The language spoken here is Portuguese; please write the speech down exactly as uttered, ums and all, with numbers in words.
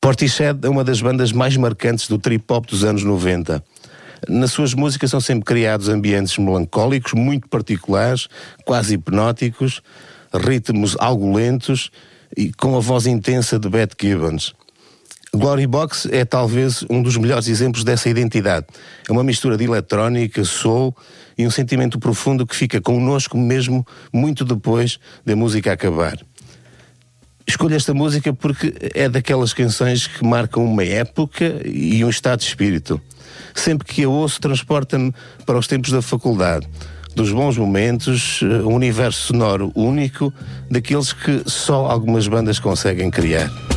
Portishead é uma das bandas mais marcantes do trip-hop dos anos noventa. Nas suas músicas são sempre criados ambientes melancólicos, muito particulares, quase hipnóticos, ritmos algo lentos e com a voz intensa de Beth Gibbons. Glory Box é talvez um dos melhores exemplos dessa identidade. É uma mistura de eletrónica, soul e um sentimento profundo que fica connosco mesmo muito depois da música acabar. Escolho esta música porque é daquelas canções que marcam uma época e um estado de espírito. Sempre que a ouço, transporta-me para os tempos da faculdade, dos bons momentos, um universo sonoro único, daqueles que só algumas bandas conseguem criar.